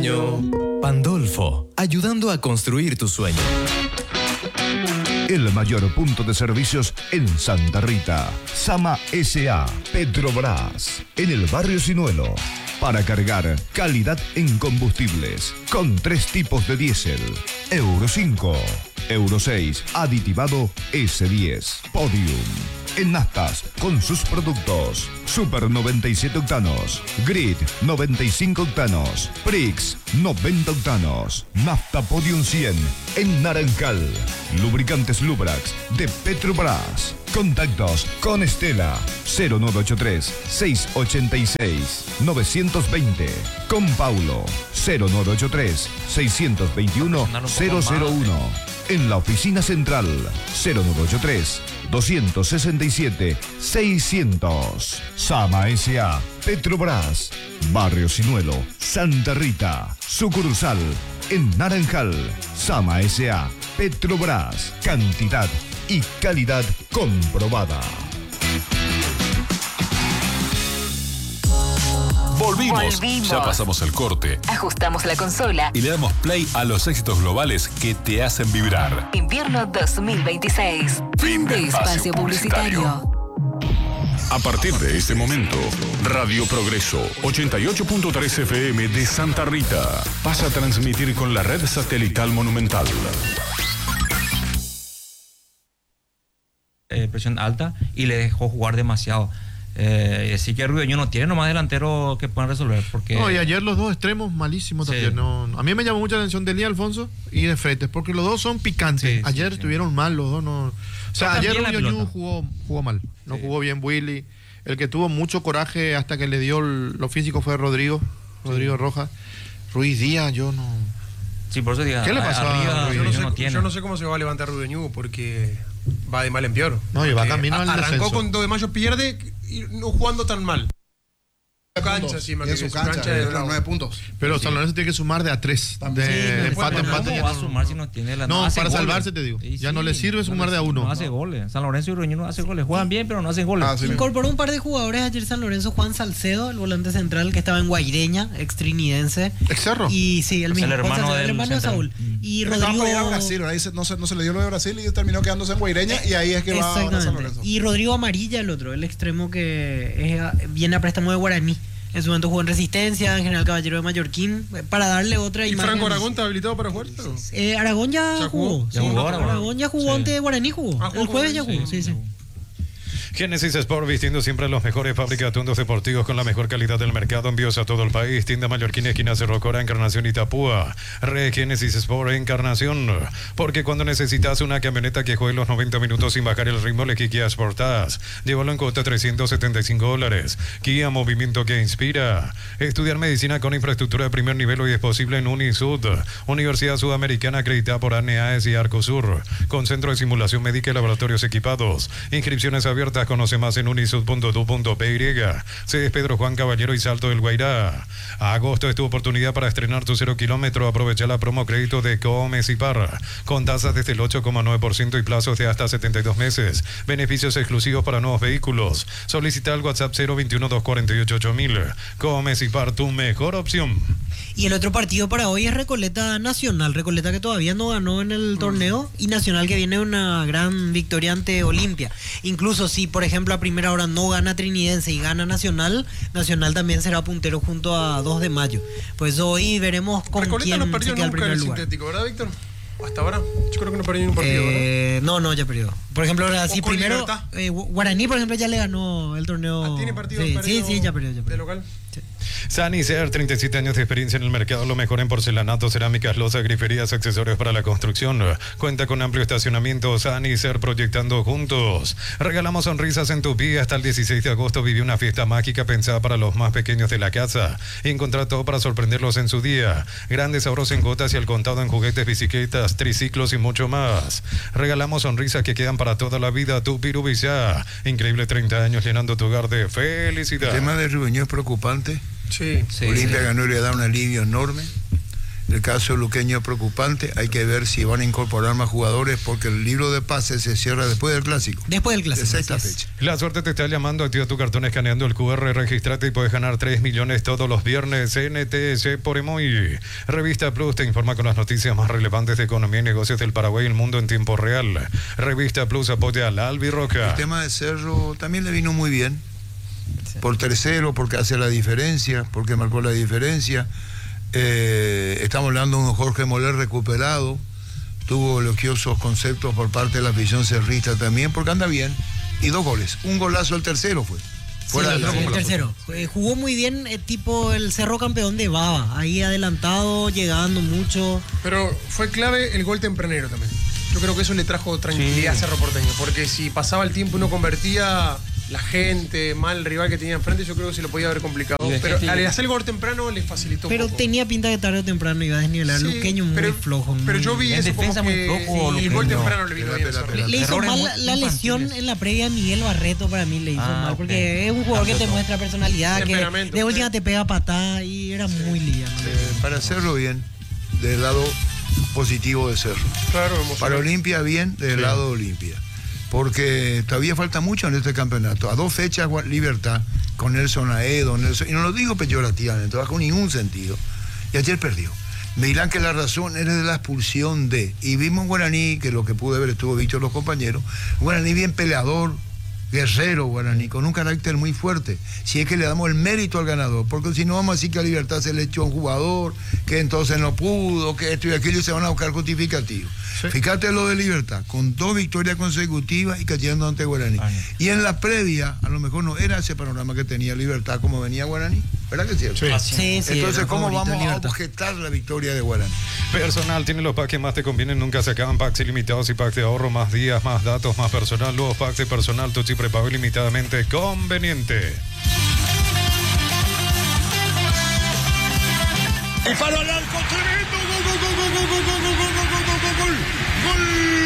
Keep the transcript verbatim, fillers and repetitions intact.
sueño. Pandolfo, ayudando a construir tu sueño. El mayor punto de servicios en Santa Rita. Sama S A Petrobras. En el barrio Sinuelo. Para cargar, calidad en combustibles. Con tres tipos de diésel. Euro cinco. Euro seis. Aditivado S diez. Podium. En naftas, con sus productos. Super noventa y siete octanos. Grid noventa y cinco octanos. Prix noventa octanos. Nafta Podium cien. En Naranjal. Lubricantes Lubrax de Petrobras. Contactos con Estela cero nueve ocho tres, seis ocho seis, nueve dos cero. Con Paulo cero nueve ocho tres, seis dos uno, cero cero uno. En la oficina central cero nueve ocho tres, dos seis siete, seiscientos. Sama S A Petrobras. Barrio Sinuelo, Santa Rita. Sucursal en Naranjal. Sama S A Petrobras. Cantidad y calidad comprobada. Volvimos. Volvimos. Ya pasamos el corte. Ajustamos la consola. Y le damos play a los éxitos globales que te hacen vibrar. Invierno dos mil veintiséis. Fin de espacio publicitario. A partir de este momento, Radio Progreso ochenta y ocho punto tres F M de Santa Rita pasa a transmitir con la red satelital Monumental. Eh, presión alta y le dejó jugar demasiado. Eh, así que Rubeño no tiene nomás delantero que puedan resolver. Porque... No, y ayer los dos extremos malísimos Sí. también. No, a mí me llamó mucha atención de Elías Alfonso y de Fretes, porque los dos son picantes. Sí, sí, ayer sí. estuvieron mal los dos. No, o sea, Tocan ayer bien la Rubeño pelota. jugó, jugó mal. No Sí. jugó bien Willy. El que tuvo mucho coraje hasta que le dio el- lo físico fue Rodrigo. Rodrigo Rojas. Ruiz Díaz, yo no. Sí, por eso diga, ¿Qué le pasó a arriba Rubeño? Yo no, Rubeño sé, no tiene. yo no sé cómo se va a levantar Rubeño porque va de mal en peor. No, y va Porque camino al a- Arrancó descenso. con dos de mayo, pierde y no jugando tan mal. Su cancha, sí, más en que su su cancha, cancha de de los bravo. nueve puntos. Pero San Lorenzo tiene que sumar de a tres. De, Sí, de después, empate, bueno, empate. ¿Cómo ya va a no- sumar si no tiene la No, hace para goles? salvarse te digo. Y Ya sí, no le sirve no sumar le- de a uno. No hace goles. San Lorenzo y Rubeño no hace goles. Juegan bien, pero no hacen goles. Ah, sí. Incorporó un par de jugadores ayer San Lorenzo, Juan Salcedo, el volante central que estaba en Guaireña, extrinidense. ¿Ex Cerro? Y sí, el O sea, mismo. el Juan hermano Salcedo, el del hermano de central. Saúl. Y Pero estaba Rodrigo. para ir a Brasil, ahí se- no, se, no se le dio lo de Brasil y terminó quedándose en Guaireña y ahí es que va ahora San Exactamente. Lorenzo. Y Rodrigo Amarilla, el otro, el extremo que es, viene a préstamo de Guaraní. En su momento jugó en Resistencia, en General Caballero de Mallorquín, eh, para darle otra ¿Y imagen. Franco Aragón está habilitado para jugar? ¿O? Eh, Aragón ya, ¿Ya jugó. jugó? Ya Sí, jugó Aragón. Aragón ya jugó Sí. ante Guaraní, jugó. Ah, jugó el jueves ya Guaraní, jugó, sí, sí. Genesis Sport, vistiendo siempre los mejores fábricas de atuendos deportivos con la mejor calidad del mercado. Envíos a todo el país. Tienda Mallorquín, esquina Cerro Cora, Encarnación y Tapúa. Re Genesis Sport, Encarnación. Porque cuando necesitas una camioneta que juegue los noventa minutos sin bajar el ritmo, elegí Kia Sportage. Llévalo en cuota trescientos setenta y cinco dólares. Kia, movimiento que inspira. Estudiar medicina con infraestructura de primer nivel hoy es posible en Unisud, Universidad Sudamericana acreditada por A N A E S y Arcosur, con centro de simulación médica y laboratorios equipados. Inscripciones abiertas. Conoce más en unisud punto d u punto p y. Sede Pedro Juan Caballero y Salto del Guairá. Agosto es tu oportunidad para estrenar tu cero kilómetro. Aprovecha la promo crédito de Comes y Parra, con tasas desde el ocho coma nueve por ciento y plazos de hasta setenta y dos meses. Beneficios exclusivos para nuevos vehículos. Solicita al WhatsApp cero veintiuno, doscientos cuarenta y ocho, ocho mil. Comes y Par, tu mejor opción. Y el otro partido para hoy es Recoleta Nacional. Recoleta que todavía no ganó en el torneo y Nacional que viene una gran victoria ante Olimpia. Incluso si, por ejemplo, a primera hora no gana Trinidense y gana Nacional, Nacional también será puntero junto a dos de mayo. Pues hoy veremos con Recoleta quién no se perdió queda el nunca en primer el lugar. sintético, ¿verdad, Víctor? Hasta ahora. Yo creo que no perdió ni un partido, ¿verdad? Eh, no, no, ya perdió. Por ejemplo, ahora sí, O con primero, Libertad. eh, Guaraní, por ejemplo, ya le ganó el torneo. Ah, ¿tiene partido sí, perdido sí, sí, ya perdió, ya de perdió. local? Sanicer, treinta y siete años de experiencia en el mercado, lo mejor en porcelanato, cerámicas, losas, griferías, accesorios para la construcción. Cuenta con amplio estacionamiento. Sanicer, proyectando juntos. Regalamos sonrisas en tu pie. Hasta el dieciséis de agosto vive una fiesta mágica pensada para los más pequeños de la casa. Encontrá todo para sorprenderlos en su día. Grandes ahorros en gotas y al contado en juguetes, bicicletas, triciclos y mucho más. Regalamos sonrisas que quedan para toda la vida. Tu Pirubicá. Increíble treinta años llenando tu hogar de felicidad. El tema de Rubeño es preocupante. Sí. Sí, Olimpia sí. ganó y le da un alivio enorme. El caso luqueño es preocupante, hay que ver si van a incorporar más jugadores porque el libro de pases se cierra después del clásico. Después del clásico. De sexta fecha. La suerte te está llamando, activa tu cartón escaneando el Q R, registrate y puedes ganar tres millones todos los viernes. N T S por Emoy. Revista Plus te informa con las noticias más relevantes de economía y negocios del Paraguay y el mundo en tiempo real. Revista Plus apoya a la Albirroca. El tema de Cerro también le vino muy bien. Sí. Por tercero, porque hace la diferencia, porque marcó la diferencia. Eh, estamos hablando de un Jorge Moler recuperado, tuvo elogiosos conceptos por parte de la afición cerrista también, porque anda bien, y dos goles, un golazo el tercero fue. Fuera sí, el, el tercero. Eh, jugó muy bien, eh, tipo el Cerro campeón de Baba, ahí adelantado, llegando mucho. Pero fue clave el gol tempranero también. Yo creo que eso le trajo tranquilidad sí. a Cerro Porteño, porque si pasaba el tiempo y no convertía, la gente, mal el rival que tenía enfrente, yo creo que se lo podía haber complicado. Pero al hacer el gol temprano le facilitó Pero un poco. tenía pinta de tarde o temprano iba a desnivelar. Sí, Luqueño muy pero, flojo. Muy pero yo vi en eso defensa como muy que flojo. Sí, el gol temprano le vino bien. Le, le hizo mal la, la lesión en la previa a Miguel Barreto, para mí le hizo ah, mal, porque okay. es un jugador que te muestra personalidad, que de última te pega patada y era sí. muy liviano. Eh, para hacerlo bien, del lado positivo de Cerro. Claro, para Olimpia bien, del sí. lado de Olimpia. Porque todavía falta mucho en este campeonato. A dos fechas Libertad, con Nelson Aedo, Nelson, y no lo digo peyorativamente, bajo ningún sentido. Y ayer perdió. Me dirán que la razón era de la expulsión de. Y vimos en Guaraní, que lo que pude ver estuvo dicho los compañeros, Guaraní bien peleador, guerrero Guaraní, con un carácter muy fuerte. Si es que le damos el mérito al ganador, porque si no vamos a decir que a Libertad se le echó a un jugador, que entonces no pudo, que esto y aquello, y se van a buscar justificativos. Sí. Fíjate lo de Libertad, con dos victorias consecutivas y cayendo ante Guaraní. Ay. Y en la previa, a lo mejor no era ese panorama que tenía Libertad como venía Guaraní. ¿Verdad que es cierto? Sí, sí, sí. Entonces, ¿cómo vamos a objetar la victoria de Guaraní? Personal tiene los packs que más te convienen, nunca se acaban. Packs ilimitados y packs de ahorro, más días, más datos, más personal. Nuevos packs de personal, tu chip prepago ilimitadamente conveniente. Y para el arco, tremendo, gol, gol, gol, gol, gol,